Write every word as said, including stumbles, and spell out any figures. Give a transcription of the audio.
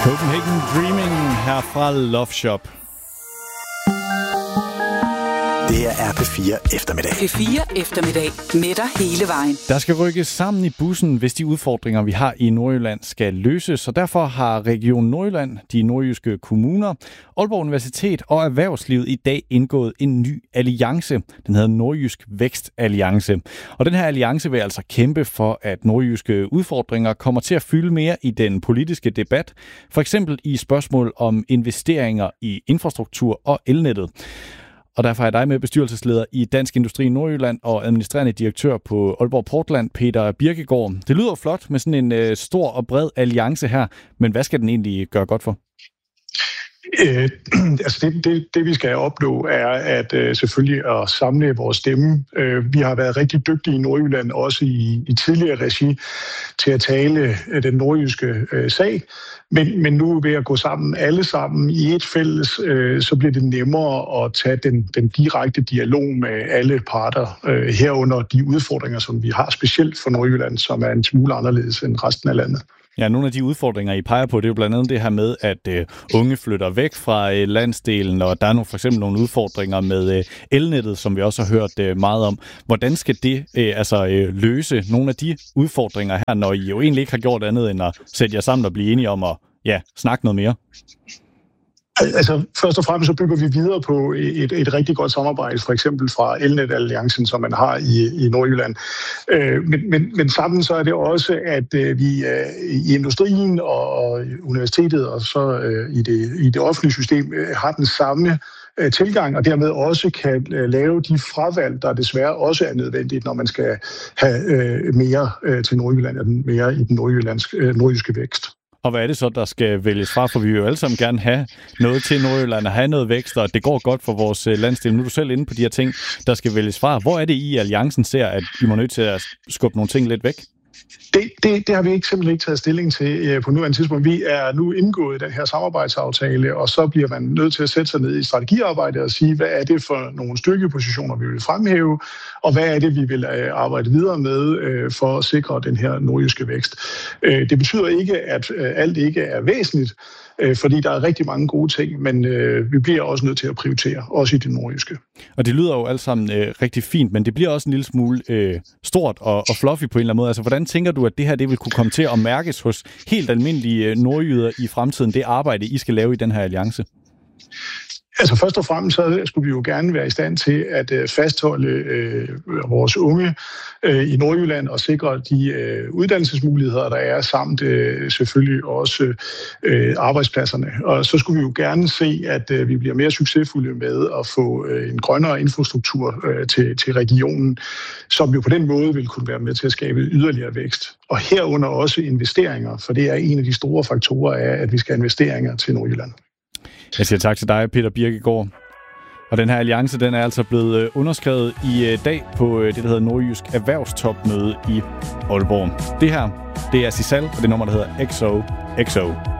Copenhagen Dreaming her fra Love Shop. Det er R P fire eftermiddag. P fire eftermiddag med dig hele vejen. Der skal rykkes sammen i bussen, hvis de udfordringer, vi har i Nordjylland, skal løses. Og derfor har Region Nordjylland, de nordjyske kommuner, Aalborg Universitet og erhvervslivet i dag indgået en ny alliance. Den hedder Nordjysk Vækstalliance. Og den her alliance vil altså kæmpe for, at nordjyske udfordringer kommer til at fylde mere i den politiske debat. For eksempel i spørgsmål om investeringer i infrastruktur og elnettet. Og derfor er jeg dig med, bestyrelsesleder i Dansk Industri Nordjylland og administrerende direktør på Aalborg Portland, Peter Birkegaard. Det lyder flot med sådan en øh, stor og bred alliance her, men hvad skal den egentlig gøre godt for? Øh, altså det, det, det vi skal opnå er at øh, selvfølgelig at samle vores stemme. Øh, vi har været rigtig dygtige i Nordjylland, også i, i tidligere regi, til at tale øh, den nordjyske øh, sag. Men, men nu ved at gå sammen alle sammen i et fælles, øh, så bliver det nemmere at tage den, den direkte dialog med alle parter, øh, herunder de udfordringer, som vi har specielt for Nordjylland, som er en smule anderledes end resten af landet. Ja, nogle af de udfordringer, I peger på, det er jo blandt andet det her med, at øh, unge flytter væk fra øh, landsdelen, og der er nogle, for eksempel nogle udfordringer med øh, elnettet, som vi også har hørt øh, meget om. Hvordan skal det øh, altså øh, løse nogle af de udfordringer her, når I jo egentlig ikke har gjort andet end at sætte jer sammen og blive enige om at ja, snakke noget mere? Altså, først og fremmest så bygger vi videre på et, et rigtig godt samarbejde, for eksempel fra Elnet-alliancen, som man har i, i Nordjylland. Øh, men, men, men sammen så er det også, at øh, vi øh, i industrien og universitetet og så øh, i, det, i det offentlige system øh, har den samme øh, tilgang, og dermed også kan øh, lave de fravalg, der desværre også er nødvendigt, når man skal have øh, mere øh, til Nordjylland, og mere i den nordjyllandske, øh, nordjyske vækst. Og hvad er det så, der skal vælges fra? For vi vil jo alle sammen gerne have noget til Nordjylland og have noget vækst, og det går godt for vores landsdel. Nu er du selv inde på de her ting, der skal vælges fra. Hvor er det i alliancen ser, at I må nødt til at skubbe nogle ting lidt væk? Det, det, det har vi ikke simpelthen ikke taget stilling til øh, på nuværende tidspunkt. Vi er nu indgået i den her samarbejdsaftale, og så bliver man nødt til at sætte sig ned i strategiarbejdet og sige, hvad er det for nogle styrkepositioner, vi vil fremhæve, og hvad er det, vi vil øh, arbejde videre med øh, for at sikre den her nordjyske vækst. Øh, det betyder ikke, at øh, alt ikke er væsentligt, øh, fordi der er rigtig mange gode ting, men øh, vi bliver også nødt til at prioritere, også i det nordjyske. Og det lyder jo alt sammen øh, rigtig fint, men det bliver også en lille smule øh, stort og, og fluffy på en eller anden måde. Altså, hvordan tænker du, at det her det vil kunne komme til at mærkes hos helt almindelige nordjyder i fremtiden, det arbejde, I skal lave i den her alliance? Altså først og fremmest så skulle vi jo gerne være i stand til at øh, fastholde øh, vores unge øh, i Nordjylland og sikre de øh, uddannelsesmuligheder, der er, samt øh, selvfølgelig også øh, arbejdspladserne. Og så skulle vi jo gerne se, at øh, vi bliver mere succesfulde med at få øh, en grønnere infrastruktur øh, til, til regionen, som jo på den måde vil kunne være med til at skabe yderligere vækst. Og herunder også investeringer, for det er en af de store faktorer af, at vi skal have investeringer til Nordjylland. Jeg siger tak til dig, Peter Birkegaard. Og den her alliance, den er altså blevet underskrevet i dag på det, der hedder Nordjysk Erhvervstopmøde i Aalborg. Det her, det er Sisal, og det nummer, der hedder X O X O.